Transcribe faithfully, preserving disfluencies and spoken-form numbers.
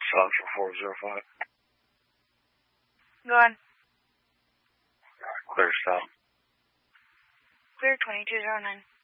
Central four zero five. Go on. Clear stop. Clear twenty-two zero nine.